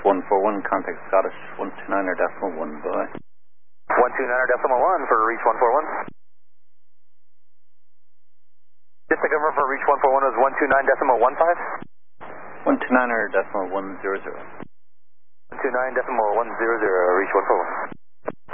141, contact Scottish 129.1, boy. 129.1 for Reach 141. Just to confirm for Reach 141 was 129.15? 129.100. 129.100, Reach 141.